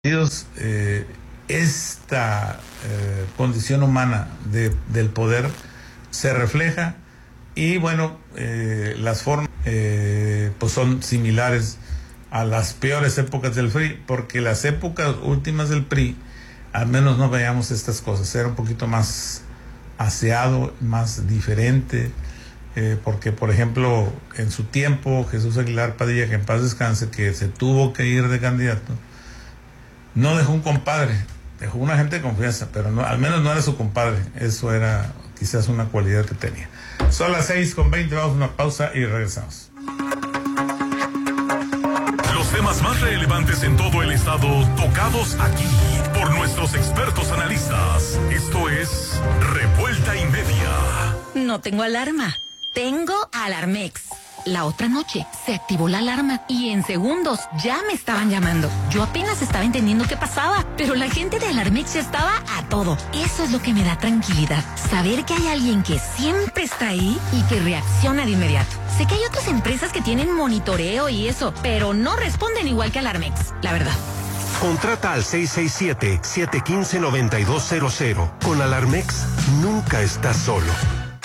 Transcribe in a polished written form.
Esta condición humana del poder se refleja y bueno, las formas pues son similares a las peores épocas del PRI, porque las épocas últimas del PRI al menos no veíamos estas cosas, era un poquito más aseado, más diferente, porque por ejemplo en su tiempo Jesús Aguilar Padilla, que en paz descanse, que se tuvo que ir de candidato, no dejó un compadre, dejó una gente de confianza, pero no, al menos no era su compadre. Eso era quizás una cualidad que tenía. Son las 6:20, vamos a una pausa y regresamos. Los temas más relevantes en todo el estado, tocados aquí por nuestros expertos analistas. Esto es Revuelta y Media. No tengo alarma, tengo Alarmex. La otra noche se activó la alarma y en segundos ya me estaban llamando. Yo apenas estaba entendiendo qué pasaba, pero la gente de Alarmex estaba a todo. Eso es lo que me da tranquilidad, saber que hay alguien que siempre está ahí y que reacciona de inmediato. Sé que hay otras empresas que tienen monitoreo y eso, pero no responden igual que Alarmex, la verdad. Contrata al 667-715-9200. Con Alarmex nunca estás solo.